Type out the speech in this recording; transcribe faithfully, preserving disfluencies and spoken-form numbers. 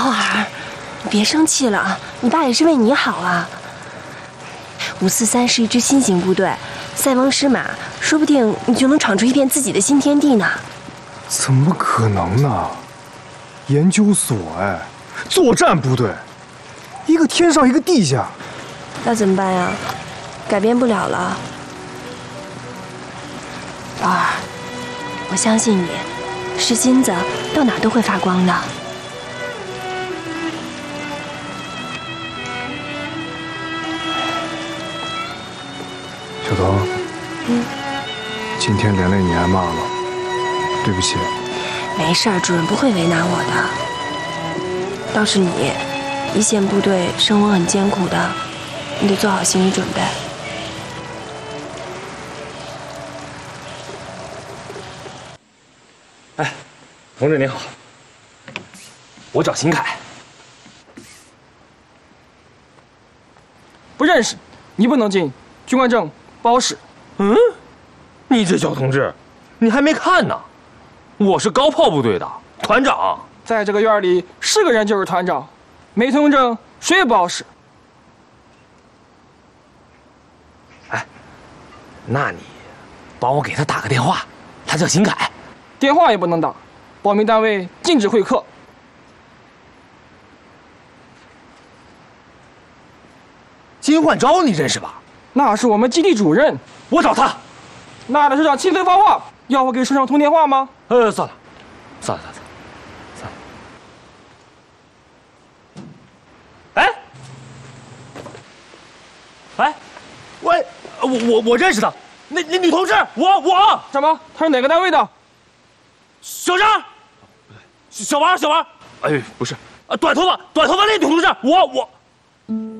小耳，你别生气了，你爸也是为你好啊。五四三是一支新型部队，塞翁失马，说不定你就能闯出一片自己的新天地呢。 怎么可能呢？研究所哎，作战部队，一个天上一个地下， 那怎么办呀？改变不了了。宝儿，我相信你，是金子到哪都会发光的。 小腾， 嗯， 今天连累你挨骂了，对不起。 没事儿，主任不会为难我的。倒是你，一线部队生活很艰苦的，你得做好心理准备。 哎，同志您好，我找邢凯。 不认识，你不能进军官证包室。 嗯，你这小同志，你还没看呢，我是高炮部队的团长， 在这个院里是个人就是团长，没通证谁也不好使。 哎，那你帮我给他打个电话，他叫邢凯。 电话也不能打，保密单位禁止会客。 金焕昭你认识吧？ 那是我们基地主任， 我找他。 那的首长亲自发话，要我给首长通电话吗？ 呃，算了，算了，算了，算了。哎，哎，喂，我我我认识他，那那女同志，我我什么？他是哪个单位的？ 小张，小王，小王，哎，不是，啊，短头发，短头发那女同志，我我。